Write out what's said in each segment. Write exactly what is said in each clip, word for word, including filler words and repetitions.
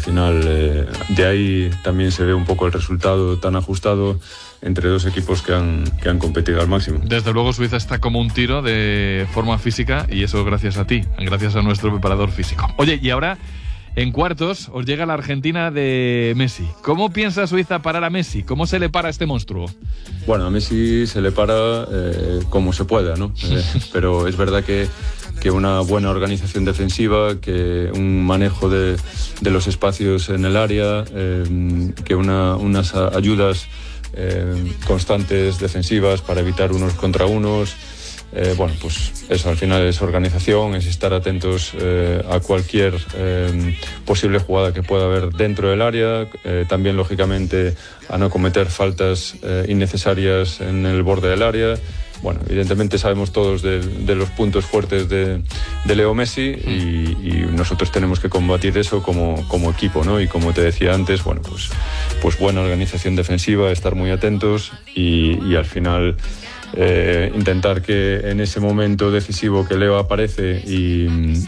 final eh, de ahí también se ve un poco el resultado tan ajustado entre dos equipos que han, que han competido al máximo. Desde luego Suiza está como un tiro de forma física y eso gracias a ti, gracias a nuestro preparador físico. Oye, y ahora en cuartos os llega la Argentina de Messi. ¿Cómo piensa Suiza parar a Messi? ¿Cómo se le para a este monstruo? Bueno, a Messi se le para eh, como se pueda, ¿no? Eh, pero es verdad que, que una buena organización defensiva, que un manejo de, de los espacios en el área, eh, que una, unas ayudas Eh, constantes defensivas para evitar unos contra unos, eh, bueno, pues eso al final es organización, es estar atentos eh, a cualquier eh, posible jugada que pueda haber dentro del área, eh, también lógicamente a no cometer faltas eh, innecesarias en el borde del área. Bueno, evidentemente sabemos todos de, de los puntos fuertes de, de Leo Messi y, y nosotros tenemos que combatir eso como, como equipo, ¿no? Y como te decía antes, bueno, pues, pues buena organización defensiva, estar muy atentos y, y al final eh, intentar que en ese momento decisivo que Leo aparece y,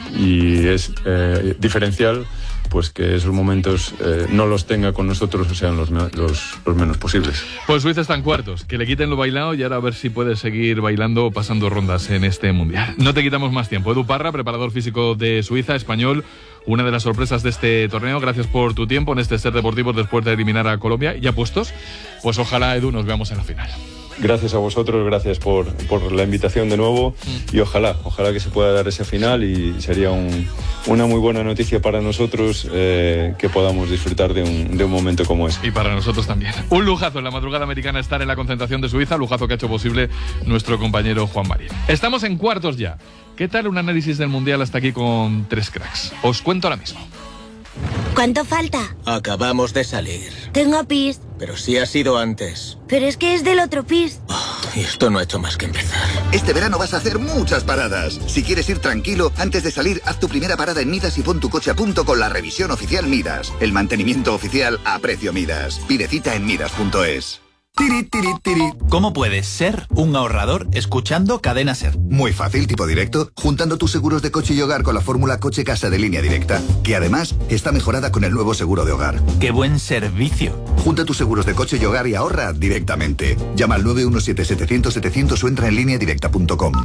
y es eh, diferencial, pues que esos momentos eh, no los tenga con nosotros o sean los, los, los menos posibles. Pues Suiza está en cuartos, que le quiten lo bailado y ahora a ver si puede seguir bailando o pasando rondas en este Mundial. No te quitamos más tiempo. Edu Parra, preparador físico de Suiza, español, una de las sorpresas de este torneo. Gracias por tu tiempo en este Ser Deportivo después de eliminar a Colombia. Ya puestos, pues ojalá, Edu, nos veamos en la final. Gracias a vosotros, gracias por, por la invitación de nuevo y ojalá, ojalá que se pueda dar ese final y sería un, una muy buena noticia para nosotros eh, que podamos disfrutar de un, de un momento como ese. Y para nosotros también. Un lujazo en la madrugada americana estar en la concentración de Suiza, lujazo que ha hecho posible nuestro compañero Juan Marín. Estamos en cuartos ya. ¿Qué tal un análisis del Mundial hasta aquí con tres cracks? Os cuento ahora mismo. ¿Cuánto falta? Acabamos de salir. Tengo pis. Pero sí ha sido antes. Pero es que es del otro pis. Oh, y esto no ha hecho más que empezar. Este verano vas a hacer muchas paradas. Si quieres ir tranquilo, antes de salir, haz tu primera parada en Midas y pon tu coche a punto con la revisión oficial Midas. El mantenimiento oficial a precio Midas. Pide cita en midas punto es. Tiri, tiri, tiri. ¿Cómo puedes ser un ahorrador escuchando Cadena Ser? Muy fácil, tipo directo, juntando tus seguros de coche y hogar con la fórmula Coche Casa de Línea Directa, que además está mejorada con el nuevo seguro de hogar. ¡Qué buen servicio! Junta tus seguros de coche y hogar y ahorra directamente. Llama al nueve uno siete, setecientos, setecientos o entra en línea directa punto com.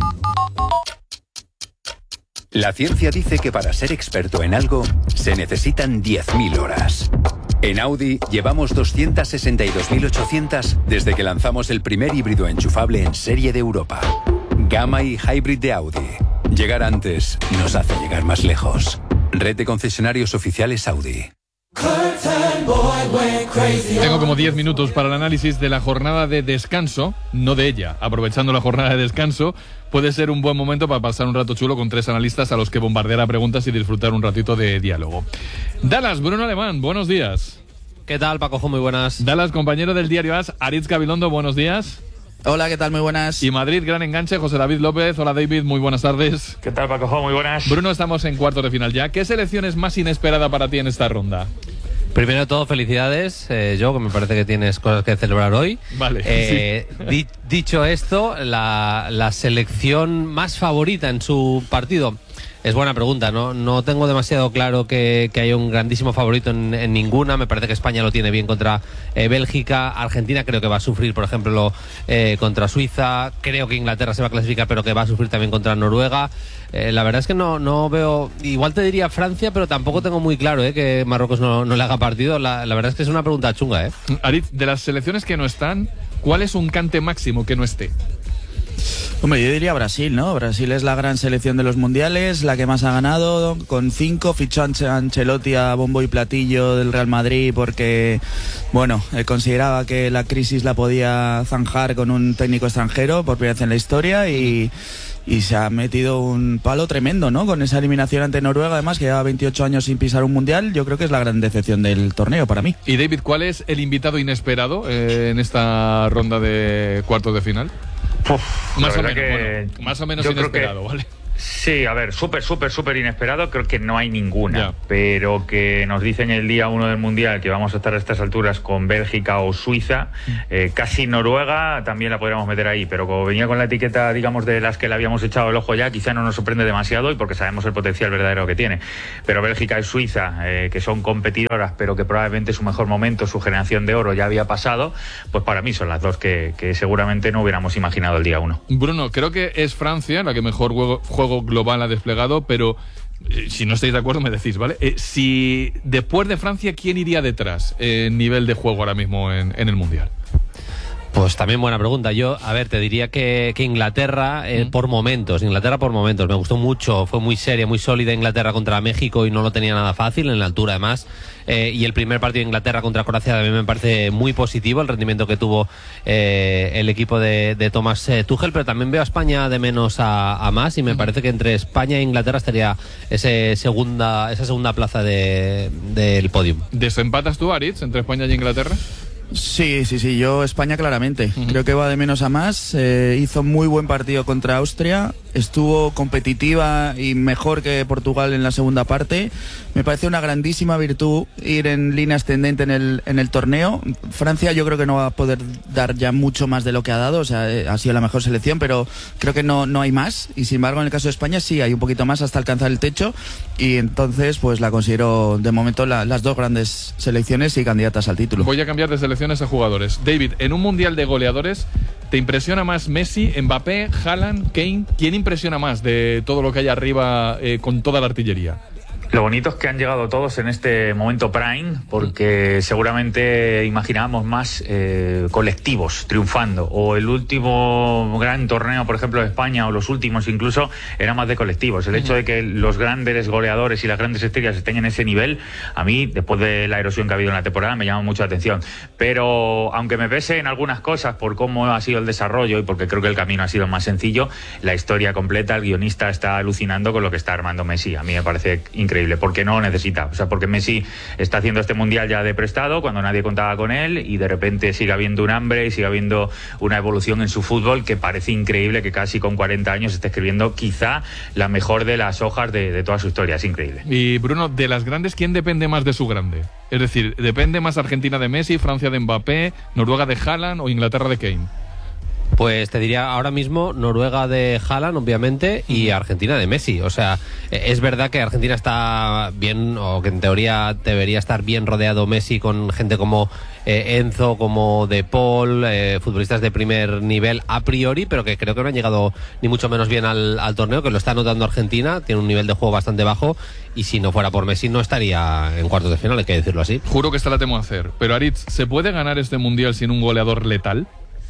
La ciencia dice que para ser experto en algo se necesitan diez mil horas. En Audi llevamos doscientas sesenta y dos mil ochocientas desde que lanzamos el primer híbrido enchufable en serie de Europa. Gamma y Hybrid de Audi. Llegar antes nos hace llegar más lejos. Red de concesionarios oficiales Audi. Tengo como diez minutos para el análisis de la jornada de descanso, no de ella. Aprovechando la jornada de descanso, puede ser un buen momento para pasar un rato chulo con tres analistas a los que bombardear a preguntas y disfrutar un ratito de diálogo. Dallas, Bruno Alemán, buenos días. ¿Qué tal, Pacojo? Muy buenas. Dallas, compañero del diario As, Aritz Gabilondo, buenos días. Hola, ¿qué tal? Muy buenas. Y Madrid, gran enganche, José David López. Hola, David, muy buenas tardes. ¿Qué tal, Pacojo? Muy buenas. Bruno, estamos en cuartos de final ya. ¿Qué selección es más inesperada para ti en esta ronda? Primero de todo, felicidades, eh, yo, que me parece que tienes cosas que celebrar hoy. Vale. Eh, sí. di, dicho esto, la, la selección más favorita en su partido es buena pregunta, ¿no? No tengo demasiado claro que, que haya un grandísimo favorito en, en ninguna. Me parece que España lo tiene bien contra eh, Bélgica. Argentina creo que va a sufrir, por ejemplo, eh, contra Suiza. Creo que Inglaterra se va a clasificar, pero que va a sufrir también contra Noruega. Eh, la verdad es que no, no veo... Igual te diría Francia, pero tampoco tengo muy claro eh, que Marruecos no, no le haga partido. La, la verdad es que es una pregunta chunga, ¿eh? Aritz, de las selecciones que no están, ¿cuál es un cante máximo que no esté? Hombre, yo diría Brasil, ¿no? Brasil es la gran selección de los mundiales, la que más ha ganado, con cinco, fichó a Ancelotti a bombo y platillo del Real Madrid porque, bueno, eh, consideraba que la crisis la podía zanjar con un técnico extranjero por primera vez en la historia y... Y se ha metido un palo tremendo, ¿no? Con esa eliminación ante Noruega, además, que lleva veintiocho años sin pisar un mundial. Yo creo que es la gran decepción del torneo para mí. Y David, ¿cuál es el invitado inesperado eh, en esta ronda de cuartos de final? Uf, más, o menos, que bueno, más o menos yo inesperado, creo que, ¿vale? Sí, a ver, súper, súper, súper inesperado, creo que no hay ninguna, yeah. Pero que nos dicen el día uno del Mundial que vamos a estar a estas alturas con Bélgica o Suiza, eh, casi Noruega también la podríamos meter ahí, pero como venía con la etiqueta, digamos, de las que le habíamos echado el ojo ya, quizá no nos sorprende demasiado y porque sabemos el potencial verdadero que tiene, pero Bélgica y Suiza, eh, que son competidoras, pero que probablemente su mejor momento, su generación de oro ya había pasado, pues para mí son las dos que, que seguramente no hubiéramos imaginado el día uno. Bruno, creo que es Francia la que mejor juego, juego global ha desplegado, pero eh, si no estáis de acuerdo me decís, ¿vale? Eh, si después de Francia, ¿quién iría detrás en nivel de juego ahora mismo en, en el Mundial? Pues también buena pregunta. Yo, a ver, te diría que, que Inglaterra eh, mm. por momentos, Inglaterra por momentos, me gustó mucho, fue muy seria, muy sólida Inglaterra contra México y no lo tenía nada fácil en la altura además, eh, y el primer partido de Inglaterra contra Croacia también me parece muy positivo el rendimiento que tuvo eh, el equipo de, de Thomas eh, Tuchel, pero también veo a España de menos a, a más y me mm. parece que entre España e Inglaterra estaría ese segunda, esa segunda plaza de, del podium. ¿Desempatas tú, Aritz, entre España y Inglaterra? Sí, sí, sí, yo España claramente. Uh-huh. Creo que va de menos a más. Eh, hizo muy buen partido contra Austria. Estuvo competitiva y mejor que Portugal en la segunda parte. Me parece una grandísima virtud ir en línea ascendente en el, en el torneo. Francia yo creo que no va a poder dar ya mucho más de lo que ha dado. O sea, eh, ha sido la mejor selección, pero creo que no, no hay más. Y sin embargo, en el caso de España sí hay un poquito más hasta alcanzar el techo. Y entonces pues la considero de momento la, las dos grandes selecciones y candidatas al título. Voy a cambiar de selección a jugadores. David, en un mundial de goleadores, ¿te impresiona más Messi, Mbappé, Haaland, Kane? ¿Quién impresiona más de todo lo que hay arriba eh, con toda la artillería? Lo bonito es que han llegado todos en este momento prime, porque seguramente imaginábamos más eh, colectivos triunfando, o el último gran torneo, por ejemplo, de España, o los últimos incluso, era más de colectivos. El hecho de que los grandes goleadores y las grandes estrellas estén en ese nivel, a mí, después de la erosión que ha habido en la temporada, me llama mucho la atención. Pero, aunque me pese en algunas cosas por cómo ha sido el desarrollo, y porque creo que el camino ha sido más sencillo, la historia completa, el guionista está alucinando con lo que está armando Messi. A mí me parece increíble. Porque no necesita, o sea, porque Messi está haciendo este mundial ya de prestado cuando nadie contaba con él y de repente sigue habiendo un hambre y sigue habiendo una evolución en su fútbol que parece increíble, que casi con cuarenta años esté escribiendo quizá la mejor de las hojas de, de toda su historia. Es increíble. Y Bruno, de las grandes, ¿quién depende más de su grande? Es decir, ¿depende más Argentina de Messi, Francia de Mbappé, Noruega de Haaland o Inglaterra de Kane? Pues te diría ahora mismo Noruega de Haaland, obviamente, y Argentina de Messi. O sea, es verdad que Argentina está bien, o que en teoría debería estar bien rodeado Messi con gente como eh, Enzo, como De Paul, eh, futbolistas de primer nivel a priori, pero que creo que no han llegado ni mucho menos bien al, al torneo, que lo está notando Argentina, tiene un nivel de juego bastante bajo, y si no fuera por Messi no estaría en cuartos de final, hay que decirlo así. Juro que esta la temo a hacer, pero Aritz, ¿se puede ganar este mundial sin un goleador letal?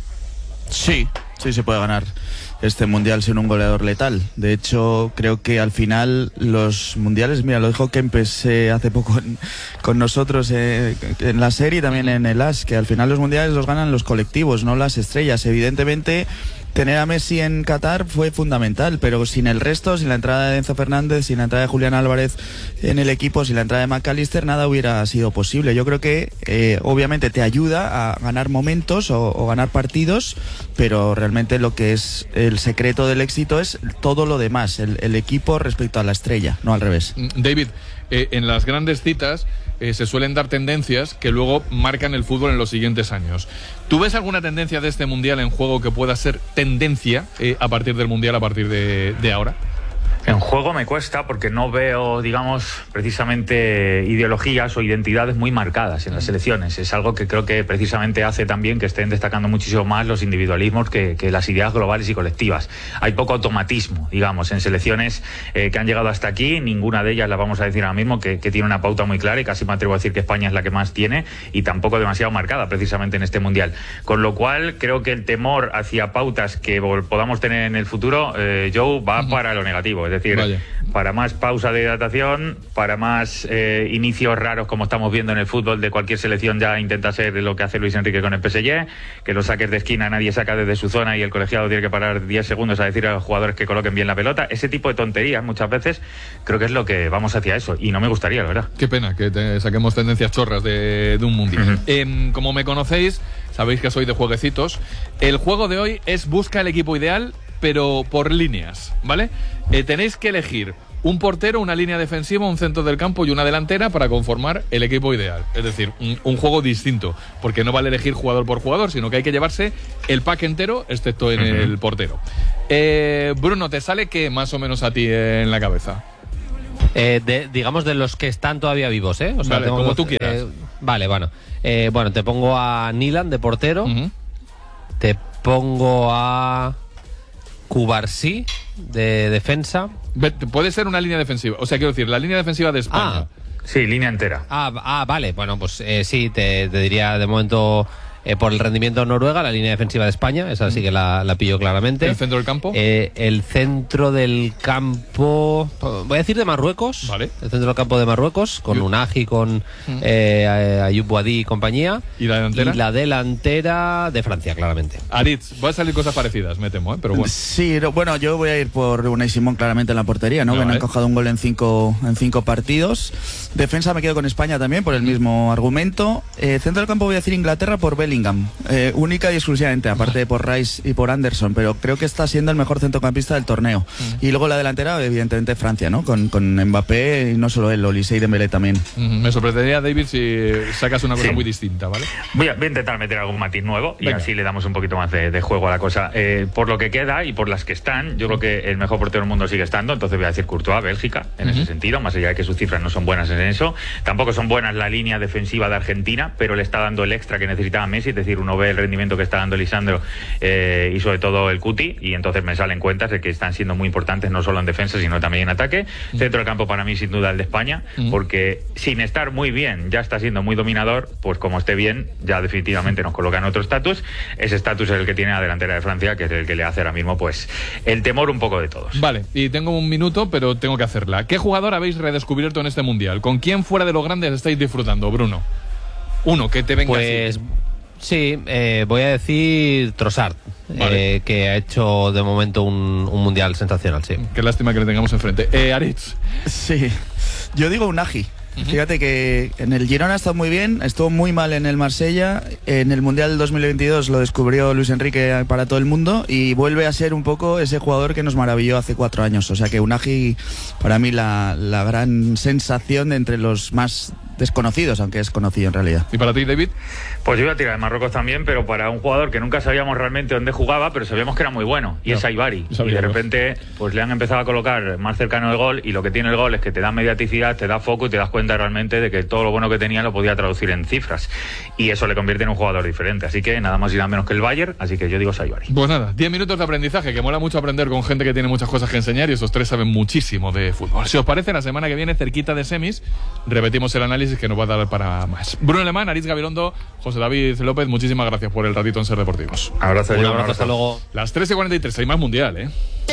Sí, sí se puede ganar este mundial sin un goleador letal. De hecho, creo que al final los mundiales, mira, lo dijo Kempes eh, hace poco en, con nosotros eh, en la serie y también en el A S, que al final los mundiales los ganan los colectivos, no las estrellas. Evidentemente, tener a Messi en Qatar fue fundamental, pero sin el resto, sin la entrada de Enzo Fernández, sin la entrada de Julián Álvarez en el equipo, sin la entrada de McAllister, nada hubiera sido posible. Yo creo que eh, obviamente te ayuda a ganar momentos o, o ganar partidos, pero realmente lo que es el secreto del éxito es todo lo demás, el, el equipo respecto a la estrella, no al revés. David, eh, en las grandes citas Eh, se suelen dar tendencias que luego marcan el fútbol en los siguientes años. ¿Tú ves alguna tendencia de este mundial en juego que pueda ser tendencia eh, a partir del mundial, a partir de, de ahora? En juego me cuesta porque no veo, digamos, precisamente ideologías o identidades muy marcadas en las selecciones. Es algo que creo que precisamente hace también que estén destacando muchísimo más los individualismos que, que las ideas globales y colectivas. Hay poco automatismo, digamos, en selecciones eh, que han llegado hasta aquí. Ninguna de ellas, la vamos a decir ahora mismo, que, que tiene una pauta muy clara, y casi me atrevo a decir que España es la que más tiene, y tampoco demasiado marcada precisamente en este mundial. Con lo cual, creo que el temor hacia pautas que podamos tener en el futuro, eh, Joe, va uh-huh. para lo negativo. Es decir, Vaya. para más pausa de hidratación, para más eh, inicios raros como estamos viendo en el fútbol de cualquier selección. Ya intenta ser lo que hace Luis Enrique con el P S G, que los saques de esquina nadie saca desde su zona y el colegiado tiene que parar diez segundos a decir a los jugadores que coloquen bien la pelota. Ese tipo de tonterías muchas veces creo que es lo que vamos hacia eso, y no me gustaría, la verdad. Qué pena que te saquemos tendencias chorras de, de un mundial. Uh-huh. eh, como me conocéis, sabéis que soy de jueguecitos. El juego de hoy es busca el equipo ideal pero por líneas, ¿vale? Eh, tenéis que elegir un portero, una línea defensiva, un centro del campo y una delantera para conformar el equipo ideal. Es decir, un, un juego distinto, porque no vale elegir jugador por jugador, sino que hay que llevarse el pack entero, excepto en uh-huh. el portero. Eh, Bruno, ¿te sale qué más o menos a ti en la cabeza? Eh, de, digamos de los que están todavía vivos, ¿eh? O sea, vale, tengo como dos, tú quieras. Eh, vale, bueno. Eh, bueno, te pongo a Nilan de portero. Uh-huh. Te pongo a Cubarsí de defensa. Puede ser una línea defensiva. O sea, quiero decir, la línea defensiva de España. Ah. Sí, línea entera. Ah, ah vale. Bueno, pues eh, sí, te, te diría de momento... Eh, por el rendimiento de Noruega, la línea defensiva de España, esa sí que la, la pillo claramente. ¿El centro del campo? Eh, el centro del campo, voy a decir de Marruecos. Vale. El centro del campo de Marruecos, con Unagi, con uh-huh. eh, Ayub Boadi y compañía. ¿Y la delantera? Y la delantera de Francia, claramente. Aritz, va a salir cosas parecidas, me temo, ¿eh? Pero bueno. Sí, no, bueno, yo voy a ir por Unai Simón claramente en la portería, ¿no? no que vale. han encajado un gol en cinco, en cinco partidos. Defensa me quedo con España también, por el mismo argumento. Eh, centro del campo voy a decir Inglaterra por Bellingham. Eh, única y exclusivamente, aparte de por Rice y por Anderson, pero creo que está siendo el mejor centrocampista del torneo. Mm. Y luego la delantera, evidentemente Francia, ¿no? Con, con Mbappé y no solo él, Olise y Dembélé también. Mm, me sorprendería, David, si sacas una cosa sí. muy distinta, ¿vale? Voy a, voy a intentar meter algún matiz nuevo y Venga. así le damos un poquito más de, de juego a la cosa. Eh, por lo que queda y por las que están, yo creo que el mejor portero del mundo sigue estando, entonces voy a decir Courtois, Bélgica, en uh-huh. ese sentido, más allá de que sus cifras no son buenas en eso. Tampoco son buenas la línea defensiva de Argentina, pero le está dando el extra que necesitaba Messi, es decir, uno ve el rendimiento que está dando Lisandro eh, y sobre todo el Cuti, y entonces me salen cuentas de que están siendo muy importantes no solo en defensa sino también en ataque. Mm. Centro del campo para mí sin duda el de España, mm. porque sin estar muy bien ya está siendo muy dominador, pues como esté bien ya definitivamente nos coloca en otro estatus. Ese estatus es el que tiene la delantera de Francia, que es el que le hace ahora mismo pues el temor un poco de todos. Vale, y tengo un minuto pero tengo que hacerla. ¿Qué jugador habéis redescubierto en este Mundial? ¿Con quién fuera de los grandes estáis disfrutando, Bruno? Uno, que te venga pues... así. Sí, eh, voy a decir Trossard, vale. eh, que ha hecho de momento un, un mundial sensacional, sí. Qué lástima que le tengamos enfrente. Eh, Aritz. Sí, yo digo Unagi. Uh-huh. Fíjate que en el Girona ha estado muy bien, estuvo muy mal en el Marsella, en el Mundial del dos mil veintidós lo descubrió Luis Enrique para todo el mundo y vuelve a ser un poco ese jugador que nos maravilló hace cuatro años. O sea que Unagi, para mí, la, la gran sensación de entre los más desconocidos, aunque es conocido en realidad. ¿Y para ti, David? Pues yo iba a tirar de Marruecos también, pero para un jugador que nunca sabíamos realmente dónde jugaba, pero sabíamos que era muy bueno, y no, es Aibari. Y de repente pues le han empezado a colocar más cercano el gol, y lo que tiene el gol es que te da mediaticidad, te da foco y te das cuenta realmente de que todo lo bueno que tenía lo podía traducir en cifras, y eso le convierte en un jugador diferente. Así que nada más y nada menos que el Bayern, así que yo digo Aibari. Pues nada, diez minutos de aprendizaje, que mola mucho aprender con gente que tiene muchas cosas que enseñar, y esos tres saben muchísimo de fútbol. Si os parece, la semana que viene, cerquita de semis, repetimos el análisis que nos va a dar para más. Bruno Alemán, Aritz Gabilondo, José David López, muchísimas gracias por el ratito en Ser Deportivos. Abrazo, un yo, abrazo, abrazo. hasta luego. Las tres y cuarenta y tres, hay más mundial, ¿eh?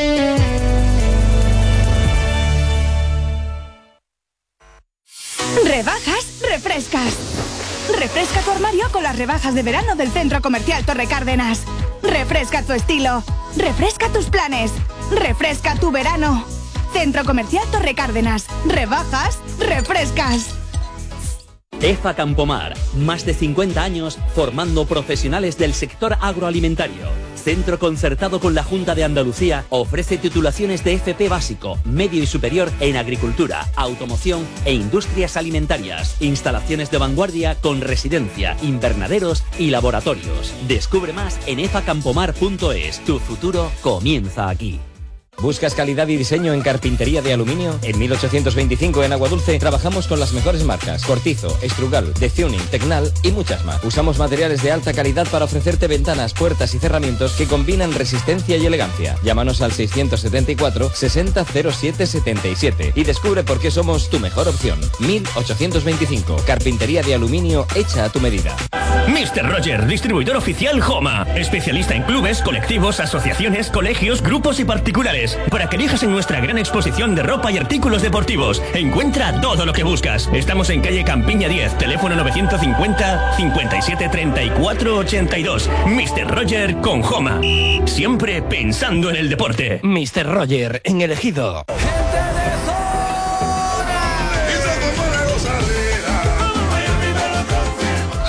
Rebajas, refrescas. Refresca tu armario con las rebajas de verano del Centro Comercial Torre Cárdenas. Refresca tu estilo. Refresca tus planes. Refresca tu verano. Centro Comercial Torre Cárdenas. Rebajas, refrescas. EFA Campomar, más de cincuenta años formando profesionales del sector agroalimentario. Centro concertado con la Junta de Andalucía, ofrece titulaciones de F P básico, medio y superior en agricultura, automoción e industrias alimentarias. Instalaciones de vanguardia con residencia, invernaderos y laboratorios. Descubre más en efa campomar punto es. Tu futuro comienza aquí. ¿Buscas calidad y diseño en carpintería de aluminio? En mil ochocientos veinticinco en Aguadulce trabajamos con las mejores marcas: Cortizo, Estrugal, Detuning, Tecnal y muchas más. Usamos materiales de alta calidad para ofrecerte ventanas, puertas y cerramientos que combinan resistencia y elegancia. Llámanos al seiscientos setenta y cuatro, sesenta, cero siete setenta y siete y descubre por qué somos tu mejor opción. mil ochocientos veinticinco, carpintería de aluminio hecha a tu medida. mister Roger, distribuidor oficial Homa, especialista en clubes, colectivos, asociaciones, colegios, grupos y particulares. Para que elijas en nuestra gran exposición de ropa y artículos deportivos. Encuentra todo lo que buscas. Estamos en calle Campiña diez, teléfono novecientos cincuenta, cincuenta y siete, treinta y cuatro, ochenta y dos. mister Roger con Homa. Siempre pensando en el deporte. mister Roger, en El Ejido.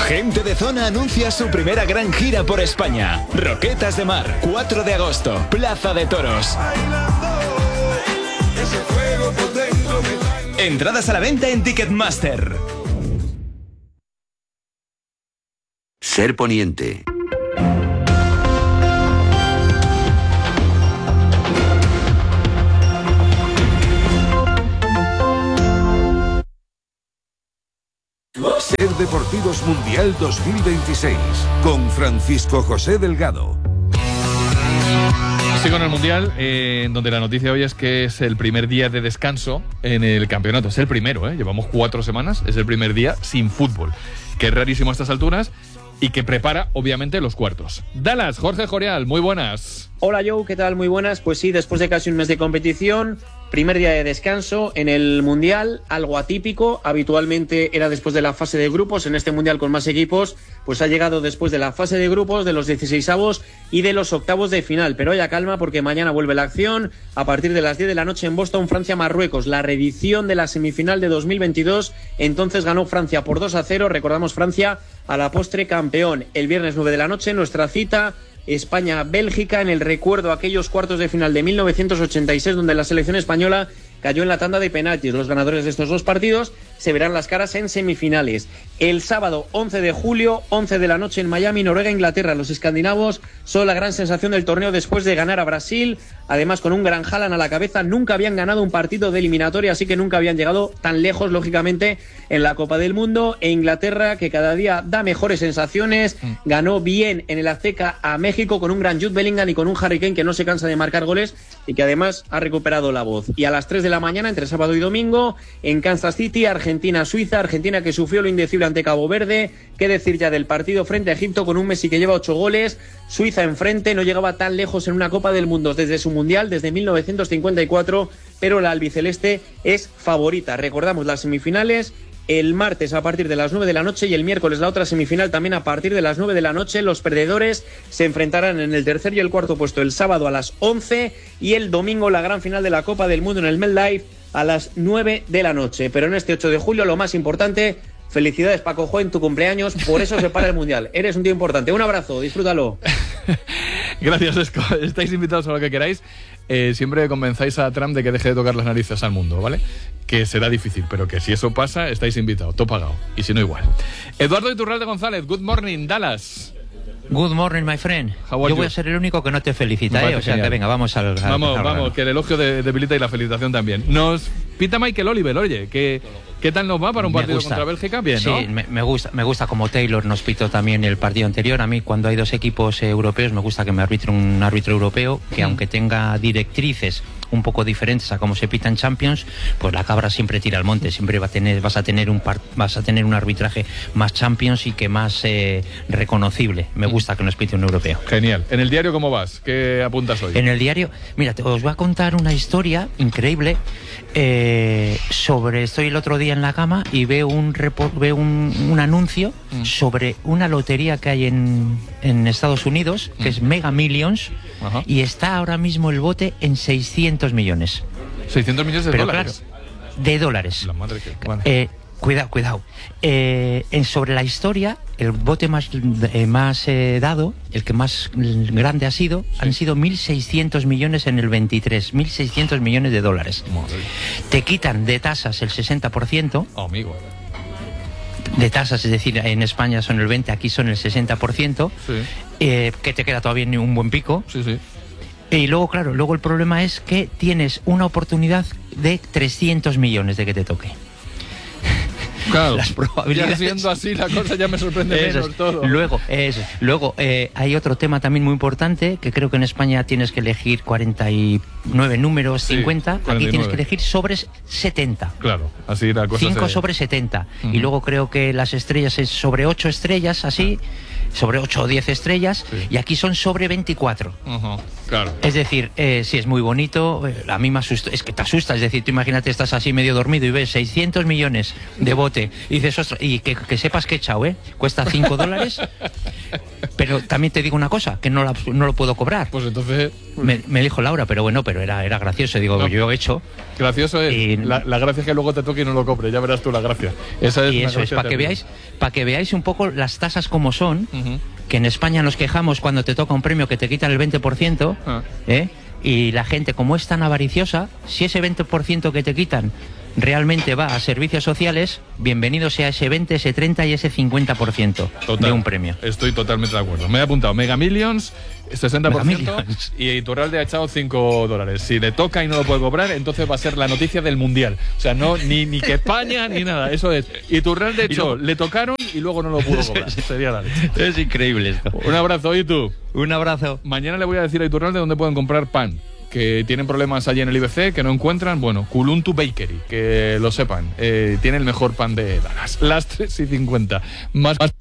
Gente de Zona anuncia su primera gran gira por España. Roquetas de Mar, cuatro de agosto, Plaza de Toros. Entradas a la venta en Ticketmaster. Ser Poniente. Ser Deportivos Mundial dos mil veintiséis con Francisco José Delgado. Sigo en el Mundial, eh, donde la noticia hoy es que es el primer día de descanso en el campeonato. Es el primero, ¿eh? Llevamos cuatro semanas, es el primer día sin fútbol, que es rarísimo a estas alturas y que prepara, obviamente, los cuartos. Dallas, Jorge Joreal, muy buenas. Hola Joe, ¿qué tal? Muy buenas. Pues sí, después de casi un mes de competición, primer día de descanso en el Mundial, algo atípico. Habitualmente era después de la fase de grupos. En este Mundial con más equipos, pues ha llegado después de la fase de grupos, de los dieciseisavos y de los octavos de final. Pero ya calma, porque mañana vuelve la acción a partir de las diez de la noche en Boston, Francia-Marruecos. La reedición de la semifinal de dos mil veintidós. Entonces ganó Francia por dos a cero. Recordamos, Francia a la postre campeón. El viernes nueve de la noche, nuestra cita España-Bélgica, en el recuerdo a aquellos cuartos de final de mil novecientos ochenta y seis, donde la selección española cayó en la tanda de penaltis. Los ganadores de estos dos partidos se verán las caras en semifinales. El sábado once de julio, once de la noche en Miami, Noruega, Inglaterra. Los escandinavos son la gran sensación del torneo después de ganar a Brasil, además con un gran Haaland a la cabeza. Nunca habían ganado un partido de eliminatoria, así que nunca habían llegado tan lejos, lógicamente, en la Copa del Mundo. E Inglaterra, que cada día da mejores sensaciones, mm. ganó bien en el Azteca a México con un gran Jude Bellingham y con un Harry Kane que no se cansa de marcar goles y que además ha recuperado la voz. Y a las tres de la mañana, entre sábado y domingo, en Kansas City, Argentina-Suiza. Argentina, que sufrió lo indecible ante Cabo Verde. Qué decir ya del partido frente a Egipto, con un Messi que lleva ocho goles. Suiza enfrente, no llegaba tan lejos en una Copa del Mundo desde su Mundial, desde mil novecientos cincuenta y cuatro, pero la albiceleste es favorita. Recordamos las semifinales el martes a partir de las nueve de la noche y el miércoles la otra semifinal también a partir de las nueve de la noche. Los perdedores se enfrentarán en el tercer y el cuarto puesto el sábado a las once y el domingo la gran final de la Copa del Mundo en el MetLife a las nueve de la noche. Pero en este ocho de julio lo más importante, felicidades Paco Jo en tu cumpleaños, por eso se para el Mundial. Eres un tío importante. Un abrazo, disfrútalo. Gracias, Esco. Estáis invitados a lo que queráis. Eh, siempre convenzáis a Trump de que deje de tocar las narices al mundo, ¿vale? Que será difícil, pero que si eso pasa, estáis invitados, todo pagado. Y si no, igual. Eduardo Iturralde González, good morning, Dallas. Good morning, my friend. Yo voy you? a ser el único que no te felicita, ¿eh? O sea, genial. Que venga, vamos al... al vamos, al vamos, que el elogio de, debilita y la felicitación también. Nos pita Michael Oliver, oye, que... ¿Qué tal nos va para un partido contra Bélgica? Bien, sí, ¿no? me, me gusta, me gusta como Taylor nos pitó también el partido anterior. A mí, cuando hay dos equipos eh, europeos, me gusta que me arbitre un árbitro europeo que, mm. aunque tenga directrices un poco diferentes a cómo se pita en Champions, pues la cabra siempre tira al monte. Siempre va a tener, vas a tener un par, vas a tener un arbitraje más Champions y que más eh, reconocible. Me gusta que nos pite un europeo. Genial. ¿En el diario cómo vas? ¿Qué apuntas hoy? En el diario, mira, te, os voy a contar una historia increíble eh, sobre. Estoy el otro día en la cama y veo un report, veo un, un anuncio mm. sobre una lotería que hay en, en Estados Unidos, que mm. es Mega Millions. Ajá. Y está ahora mismo el bote en seiscientos millones. ¿seiscientos millones de Pero dólares? Claro, de dólares. La madre que... Bueno. Eh, cuidado, cuidado. Eh, en, sobre la historia, el bote más, eh, más eh, dado, el que más grande ha sido, sí. han sido mil seiscientos millones en el veintitrés. mil seiscientos millones de dólares. Madre. Te quitan de tasas el sesenta por ciento. Oh, amigo. De tasas, es decir, en España son el veinte, aquí son el sesenta por ciento, sí. eh, que te queda todavía un buen pico. Sí, sí. Y luego, claro, luego el problema es que tienes una oportunidad de trescientos millones de que te toque. Claro, las probabilidades. Ya siendo así la cosa ya me sorprende eso menos es. todo. Luego, eso. Luego eh, hay otro tema también muy importante, que creo que en España tienes que elegir cuarenta y nueve números, sí, cincuenta. cuarenta y nueve. Aquí tienes que elegir sobre setenta. Claro, así la cosa. cinco se... sobre setenta. Uh-huh. Y luego creo que las estrellas es sobre ocho estrellas, así. Sobre ocho o diez estrellas, sí. Y aquí son sobre veinticuatro. Uh-huh. Claro. Es decir, eh, sí, es muy bonito. Eh, a mí me asusta, es que te asusta. Es decir, tú imagínate, estás así medio dormido y ves seiscientos millones de bote. Y dices, ostras, y que, que sepas que he echado, ¿eh? Cuesta cinco dólares. Pero pero también te digo una cosa, que no, la, no lo puedo cobrar. Pues entonces... Me, me dijo Laura, pero bueno, pero era, era gracioso. Digo, no, yo he hecho... Gracioso es. Y, la, la gracia es que luego te toque y no lo compre. Ya verás tú la gracia. Esa es y una eso es, para que veáis, para que veáis un poco las tasas como son, uh-huh. que en España nos quejamos cuando te toca un premio que te quitan el veinte por ciento, uh. ¿eh? Y la gente, como es tan avariciosa, si ese veinte por ciento que te quitan realmente va a servicios sociales, bienvenido sea ese veinte, ese treinta y ese cincuenta por ciento de un premio. Estoy totalmente de acuerdo. Me he apuntado Mega Millions, sesenta por ciento, Mega y Iturralde ha echado cinco dólares. Si le toca y no lo puede cobrar, entonces va a ser la noticia del Mundial. O sea, no ni, ni que España ni nada. Eso es. Iturralde echó, le tocaron y luego no lo pudo cobrar. Sería la leche. Es increíble esto. Un abrazo, ¿y tú? Un abrazo. Mañana le voy a decir a Iturralde dónde pueden comprar pan. Que tienen problemas allí en el I B C, que no encuentran, bueno, Kuluntu Bakery, que lo sepan, eh, tiene el mejor pan de Dallas. Las tres y cincuenta. Más, más...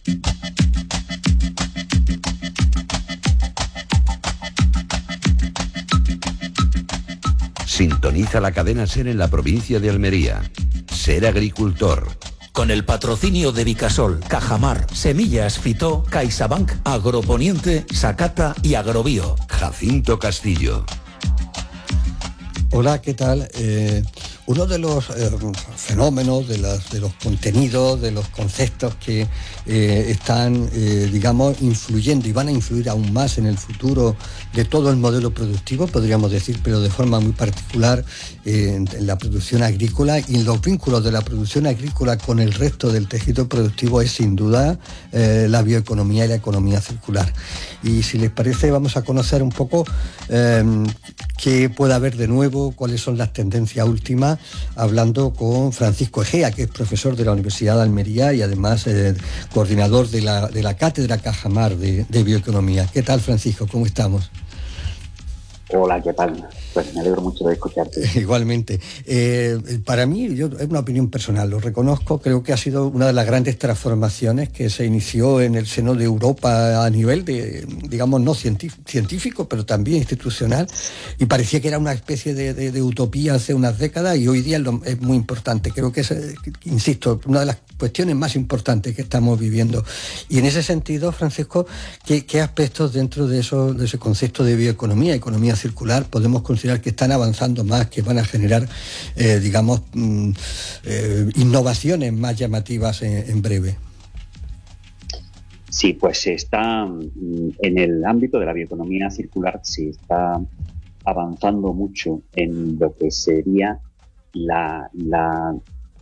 Sintoniza la cadena SER en la provincia de Almería. Ser agricultor. Con el patrocinio de Vicasol, Cajamar, Semillas Fitó, CaixaBank, Agroponiente, Sacata y Agrobio. Jacinto Castillo. Hola, ¿qué tal? Eh, uno de los eh, fenómenos, de, las, de los contenidos, de los conceptos que eh, están, eh, digamos, influyendo y van a influir aún más en el futuro de todo el modelo productivo, podríamos decir, pero de forma muy particular eh, en, en la producción agrícola y en los vínculos de la producción agrícola con el resto del tejido productivo es sin duda eh, la bioeconomía y la economía circular. Y si les parece, vamos a conocer un poco eh, qué puede haber de nuevo, cuáles son las tendencias últimas, hablando con Francisco Egea, que es profesor de la Universidad de Almería y además eh, coordinador de la, de la Cátedra Cajamar de, de Bioeconomía. ¿Qué tal, Francisco? ¿Cómo estamos? Hola, ¿qué tal? Pues me alegro mucho de escucharte. Igualmente. Eh, para mí, yo, es una opinión personal, lo reconozco, creo que ha sido una de las grandes transformaciones que se inició en el seno de Europa a nivel de, digamos, no científico, pero también institucional, y parecía que era una especie de, de, de utopía hace unas décadas y hoy día lo, es muy importante. Creo que es, insisto, una de las cuestiones más importantes que estamos viviendo. Y en ese sentido, Francisco, ¿qué, qué aspectos dentro de, eso, de ese concepto de bioeconomía, economía circular, podemos considerar que están avanzando más, que van a generar, eh, digamos, mm, eh, innovaciones más llamativas en, en breve? Sí, pues se está, en el ámbito de la bioeconomía circular, se está avanzando mucho en lo que sería la, la,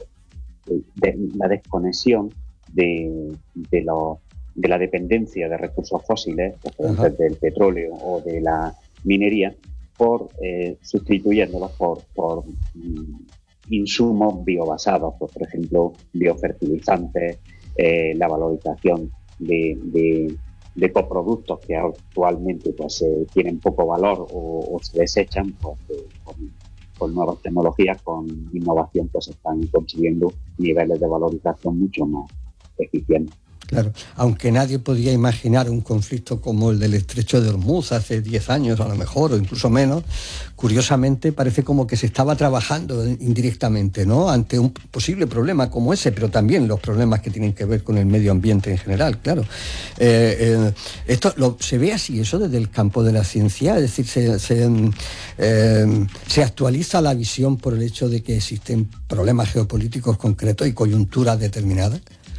de, la desconexión de, de, lo, de la dependencia de recursos fósiles, procedentes del petróleo o de la minería, por eh, sustituyéndolos por, por mm, insumos biobasados, pues, por ejemplo, biofertilizantes, eh, la valorización de, de, de coproductos que actualmente pues eh, tienen poco valor o, o se desechan, pues eh, con, con nuevas tecnologías, con innovación, pues están consiguiendo niveles de valorización mucho más eficientes. Claro, aunque nadie podía imaginar un conflicto como el del Estrecho de Hormuz hace diez años a lo mejor, o incluso menos, curiosamente parece como que se estaba trabajando indirectamente, ¿no?, ante un posible problema como ese, pero también los problemas que tienen que ver con el medio ambiente en general, claro. Eh, eh, esto lo, se ve así, eso desde el campo de la ciencia, es decir, se, se, eh, se actualiza la visión por el hecho de que existen problemas geopolíticos concretos y coyunturas determinadas.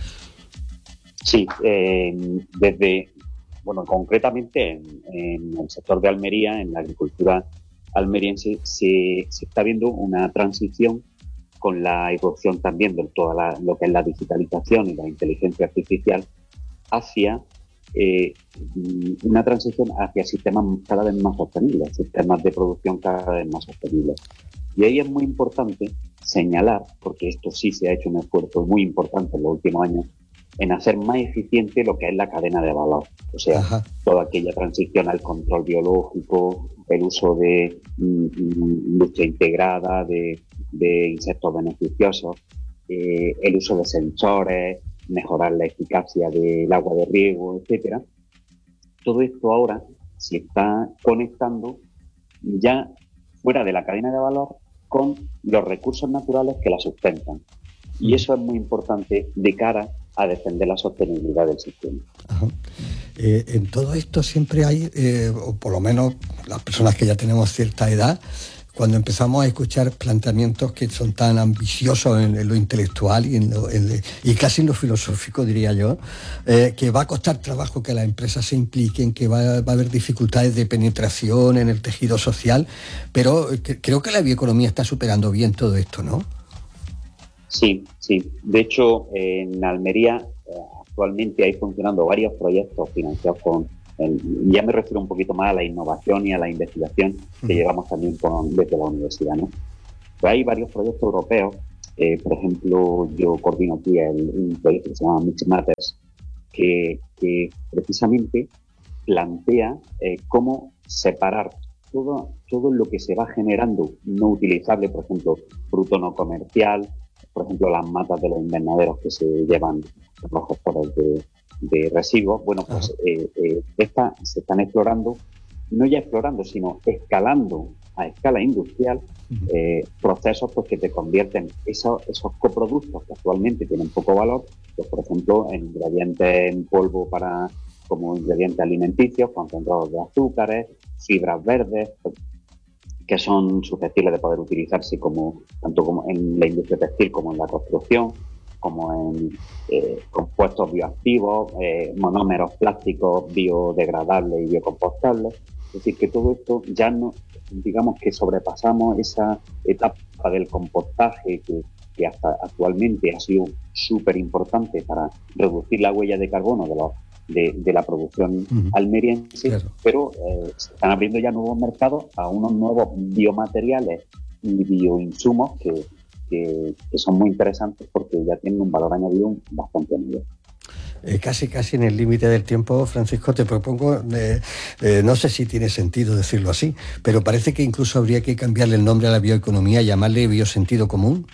Sí, eh, desde, bueno, concretamente en, en el sector de Almería, en la agricultura almeriense, se, se está viendo una transición con la irrupción también de toda la, lo que es la digitalización y la inteligencia artificial hacia eh, una transición hacia sistemas cada vez más sostenibles, sistemas de producción cada vez más sostenibles. Y ahí es muy importante señalar, porque esto sí se ha hecho un esfuerzo muy importante en los últimos años, en hacer más eficiente lo que es la cadena de valor. O sea, Ajá. toda aquella transición al control biológico, el uso de mm, industria integrada, de, de insectos beneficiosos, eh, el uso de sensores, mejorar la eficacia del agua de riego, etcétera. Todo esto ahora se está conectando ya fuera de la cadena de valor con los recursos naturales que la sustentan. Y eso es muy importante de cara a defender la sostenibilidad del sistema. Ajá. Eh, en todo esto siempre hay, eh, o por lo menos las personas que ya tenemos cierta edad, cuando empezamos a escuchar planteamientos que son tan ambiciosos en, en lo intelectual y, en lo, en, y casi en lo filosófico, diría yo, eh, que va a costar trabajo que las empresas se impliquen, que va, va a haber dificultades de penetración en el tejido social, pero que, creo que la bioeconomía está superando bien todo esto, ¿no? Sí, sí. De hecho, en Almería eh, actualmente hay funcionando varios proyectos financiados con... En, ya me refiero un poquito más a la innovación y a la investigación que llevamos también con, desde la universidad, ¿no? Pero hay varios proyectos europeos, eh, por ejemplo, yo coordino aquí el, un proyecto que se llama Mix Matters, que, que precisamente plantea eh, cómo separar todo, todo lo que se va generando no utilizable, por ejemplo, fruto no comercial, por ejemplo, las matas de los invernaderos que se llevan los gestores de de residuos, bueno, pues eh, eh, estas se están explorando, no ya explorando, sino escalando a escala industrial eh, procesos pues que te convierten esos, esos coproductos que actualmente tienen poco valor, pues por ejemplo en ingredientes en polvo para como ingredientes alimenticios, concentrados de azúcares, fibras verdes, pues, que son susceptibles de poder utilizarse como tanto como en la industria textil como en la construcción, como en eh, compuestos bioactivos, eh, monómeros plásticos biodegradables y biocompostables. Es decir, que todo esto ya no, digamos que sobrepasamos esa etapa del compostaje que, que hasta actualmente ha sido súper importante para reducir la huella de carbono de, los, de, de la producción uh-huh. almeriense, claro. pero eh, se están abriendo ya nuevos mercados a unos nuevos biomateriales y bioinsumos que Que, que son muy interesantes porque ya tienen un valor añadido bastante elevado. Eh, casi casi en el límite del tiempo, Francisco, te propongo, eh, eh, no sé si tiene sentido decirlo así, pero parece que incluso habría que cambiarle el nombre a la bioeconomía y llamarle biosentido común.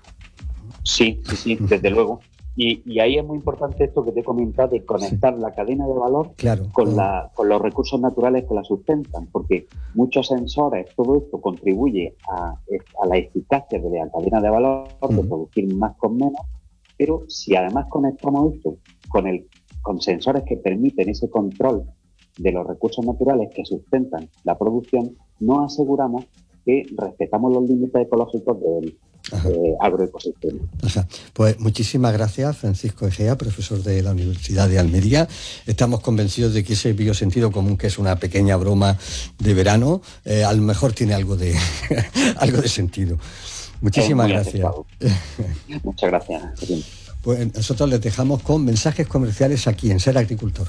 Sí, sí, sí, desde luego. Y, y ahí es muy importante esto que te he comentado de conectar sí. la cadena de valor claro, con, claro. La, con los recursos naturales que la sustentan, porque muchos sensores, todo esto contribuye a, a la eficacia de la cadena de valor, uh-huh. de producir más con menos, pero si además conectamos esto con, el, con sensores que permiten ese control de los recursos naturales que sustentan la producción, nos aseguramos que respetamos los límites ecológicos del Eh, agroecosistema. Ajá. Pues muchísimas gracias, Francisco Egea, profesor de la Universidad de Almería. Estamos convencidos de que ese biosentido común, que es una pequeña broma de verano, eh, a lo mejor tiene algo de algo de sentido. Muchísimas gracias. Muchas gracias. Pues nosotros les dejamos con mensajes comerciales aquí en Ser Agricultor.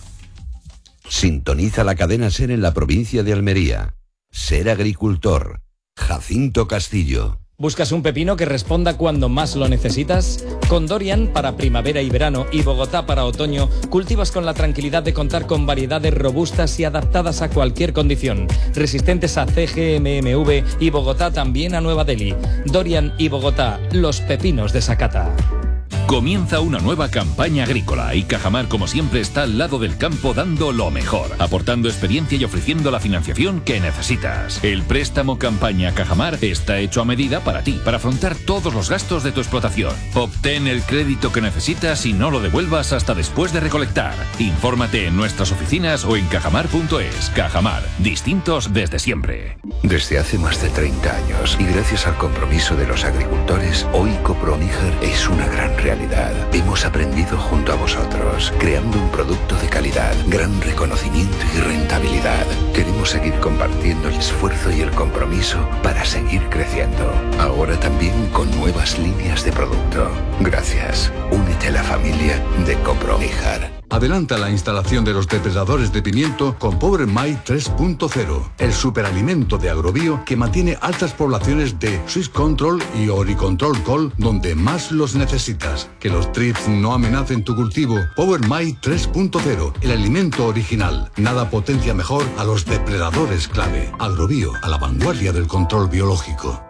Sintoniza la cadena Ser en la provincia de Almería. Ser Agricultor. Jacinto Castillo. ¿Buscas un pepino que responda cuando más lo necesitas? Con Dorian para primavera y verano y Bogotá para otoño, cultivas con la tranquilidad de contar con variedades robustas y adaptadas a cualquier condición, resistentes a C G M M V y Bogotá también a Nueva Delhi. Dorian y Bogotá, los pepinos de Sakata. Comienza una nueva campaña agrícola y Cajamar, como siempre, está al lado del campo dando lo mejor, aportando experiencia y ofreciendo la financiación que necesitas. El préstamo campaña Cajamar está hecho a medida para ti, para afrontar todos los gastos de tu explotación. Obtén el crédito que necesitas y no lo devuelvas hasta después de recolectar. Infórmate en nuestras oficinas o en cajamar punto es. Cajamar, distintos desde siempre. Desde hace más de treinta años y gracias al compromiso de los agricultores, hoy Coproníger es una gran realidad. Hemos aprendido junto a vosotros, creando un producto de calidad, gran reconocimiento y rentabilidad. Queremos seguir compartiendo el esfuerzo y el compromiso para seguir creciendo. Ahora también con nuevas líneas de producto. Gracias. Únete a la familia de Coproníger. Adelanta la instalación de los depredadores de pimiento con Power My tres punto cero, el superalimento de Agrobio que mantiene altas poblaciones de Swiss Control y Oricontrol Col donde más los necesitas. Que los trips no amenacen tu cultivo. Power My tres punto cero, el alimento original. Nada potencia mejor a los depredadores clave. Agrobio, a la vanguardia del control biológico.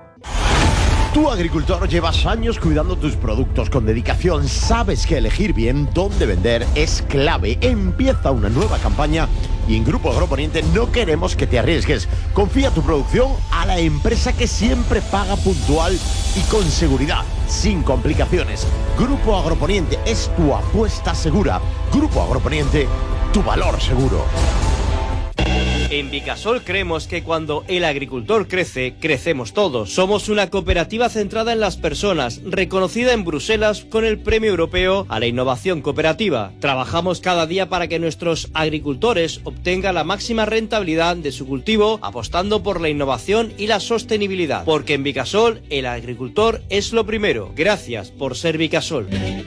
Tú, agricultor, llevas años cuidando tus productos con dedicación. Sabes que elegir bien dónde vender es clave. Empieza una nueva campaña Y en Grupo Agroponiente no queremos que te arriesgues. Confía tu producción a la empresa que siempre paga puntual y con seguridad, sin complicaciones. Grupo Agroponiente es tu apuesta segura. Grupo Agroponiente, tu valor seguro. En Vicasol creemos que cuando el agricultor crece, crecemos todos. Somos una cooperativa centrada en las personas, reconocida en Bruselas con el Premio Europeo a la Innovación Cooperativa. Trabajamos cada día para que nuestros agricultores obtengan la máxima rentabilidad de su cultivo, apostando por la innovación y la sostenibilidad. Porque en Vicasol, el agricultor es lo primero. Gracias por ser Vicasol.